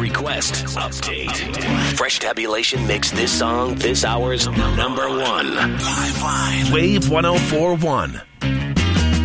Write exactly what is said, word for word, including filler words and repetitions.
request update. Fresh Tabulation makes this song this hour's number one. Lifeline. Wave one oh four point one.